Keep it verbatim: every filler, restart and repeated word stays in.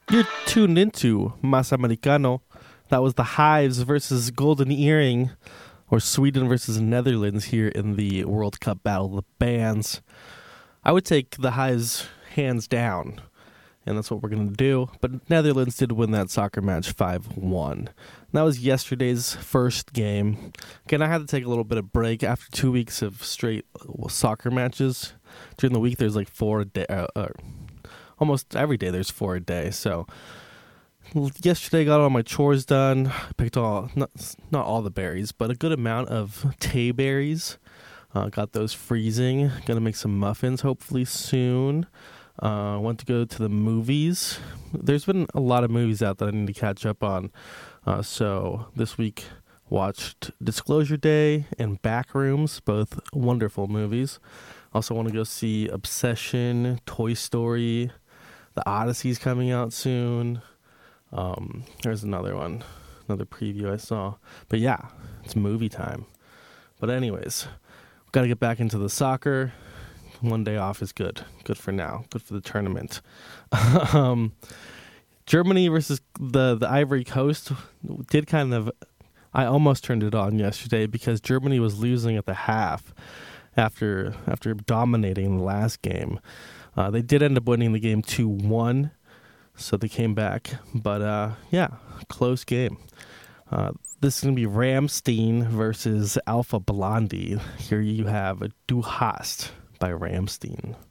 You're tuned into Mas Americano. That was the Hives versus Golden Earring, or Sweden versus Netherlands here in the World Cup Battle of the Bands. I would take the Hives hands down, and that's what we're going to do. But Netherlands did win that soccer match five one. That was yesterday's first game. Again, I had to take a little bit of break after two weeks of straight soccer matches. During the week, there's like four a day. Uh, uh, almost every day there's four a day. So yesterday, I got all my chores done. I picked all, not, not all the berries, but a good amount of tay berries. Uh, got those freezing. Gonna make some muffins hopefully soon. I uh, went to go to the movies. There's been a lot of movies out that I need to catch up on. Uh, so this week, watched Disclosure Day and Backrooms, both wonderful movies. Also want to go see Obsession, Toy Story. The Odyssey's coming out soon. Um, there's another one, another preview I saw. But yeah, it's movie time. But anyways, we've got to get back into the soccer. One day off is good. Good for now. Good for the tournament. um, Germany versus the, the Ivory Coast did kind of... I almost turned it on yesterday because Germany was losing at the half after after dominating the last game. Uh, they did end up winning the game two one, so they came back. But, uh, yeah, close game. Uh, this is going to be Rammstein versus Alpha Blondie. Here you have Du Hast by Rammstein.